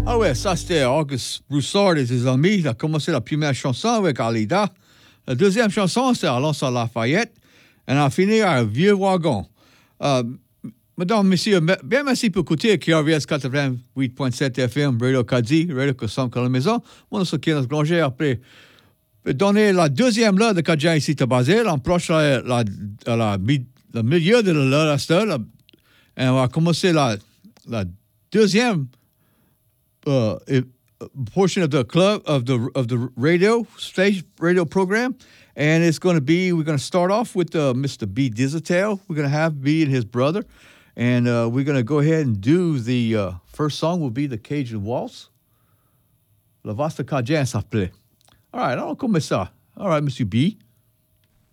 Ah ouais, ça c'était August Broussard et ses amis. Il a commencé la première chanson avec Alida. La deuxième chanson, c'est Alonso Lafayette. Et on a fini à Vieux Wagon. Mesdames, messieurs, bien merci pour écouter KRVS 88.7 FM, Radio Kadi, Radio Kosom à la maison. Moi, je suis Granger après. Donner la deuxième heure de Kadja ici à Basel. On approche le milieu de l'heure et on va commencer la deuxième portion of the club of the radio stage radio program, and it's going to be we're going to start off with Mr. B Dizitel. We're going to have B and his brother, and we're going to go ahead and do the first song will be the Cajun Waltz. La Vasta Cajun s'appelait. All right, on commence ça. All right, Monsieur B.